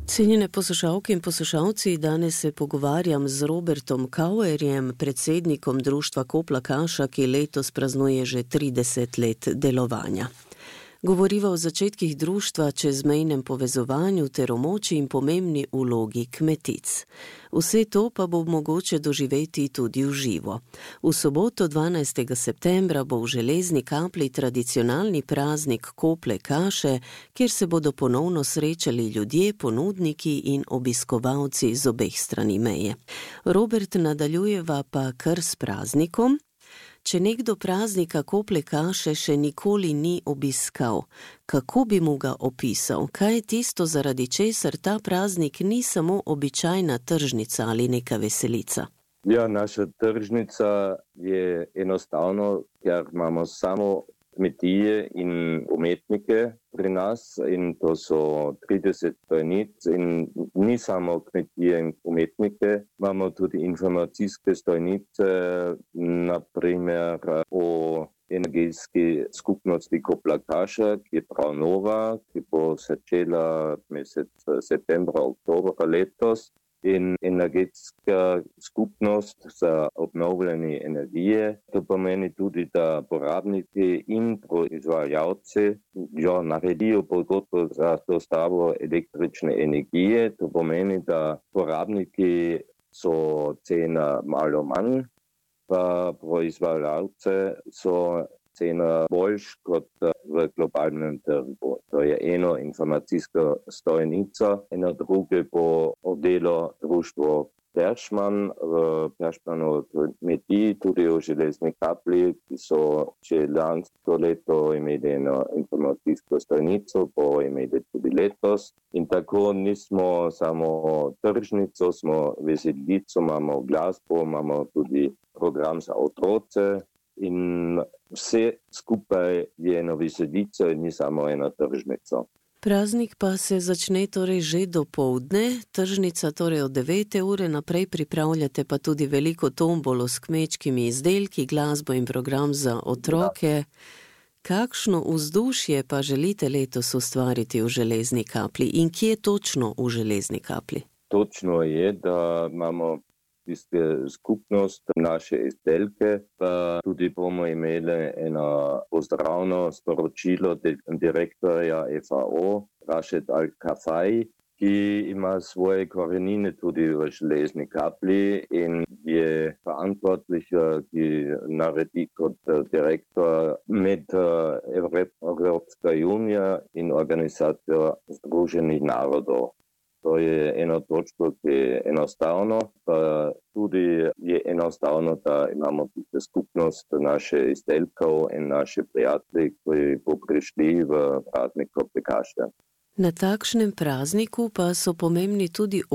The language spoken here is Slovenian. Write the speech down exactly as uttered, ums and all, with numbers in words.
Cenjene poslušalke in poslušalci, danes se pogovarjam z Robertom Kauerjem, predsednikom društva Kopla Kaša, ki letos praznuje že trideset let delovanja. Govoriva o začetkih društva, čezmejnem povezovanju ter o moči in pomembni vlogi kmetic. Vse to pa bo mogoče doživeti tudi v živo. V soboto dvanajstega septembra bo v Železni Kapli tradicionalni praznik Kople Kaše, kjer se bodo ponovno srečali ljudje, ponudniki in obiskovalci z obeh strani meje. Robert, nadaljujeva pa kar s praznikom. Če nekdo praznika Kople Kaše še nikoli ni obiskal, kako bi mu ga opisal? Kaj je tisto, zaradi česar ta praznik ni samo običajna tržnica ali neka veselica? Ja, naša tržnica je enostavno, ker imamo samo kmetije in umetnike pri nas in to so trideset stojnic in ni samo kmetije in umetnike, imamo tudi informacijske stojnice, naprimer o energetski skupnosti Kopla Kaša, ki je prav nova, ki bo začela mesec septembra, oktobra letos. In energetska skupnost za obnovljene energije. To pomeni tudi, da porabniki in proizvajalci jo naredijo pogodbo za dostavo električne energije. To pomeni, da porabniki so cena malo manj, pa proizvajalce so cena boljš kot v globalnem trgu. To je eno informacijsko stojnico, eno druge bo odelo društvo Peršman v Peršmanu kmetiji, tudi v Železni Kapli, ki so že lansko leto imeli eno informacijsko stojnico, bo imeli tudi letos. In tako nismo samo tržnico, smo veselico, imamo glasbo, imamo tudi program za otroce. In vse skupaj je eno veselico in ni samo eno tržnico. Praznik pa se začne torej že dopoldne, tržnica torej od devete ure naprej, pripravljate pa tudi veliko tombolo s kmečkimi izdelki, glasbo in program za otroke. Kakšno vzdušje pa želite letos ustvariti v Železni Kapli in kje točno v Železni Kapli? Točno je, da imamo tiste skupnost, naše izdelke, pa tudi bomo imeli eno pozdravno sporočilo direktorja F A O, Rašed Al-Kafaj, ki ima svoje korenine tudi v Železni Kapli in je verantwortlich, ki naredi kot direktor med Evropska unija in Organizacija Združenih narodov. To je eno točko, ki je enostavno, pa tudi je enostavno, da imamo tudi skupnost naše izdelkov in naše prijatelji, ki bo prišli v praznik Kople Kaše. Na takšnem prazniku pa so pomembni tudi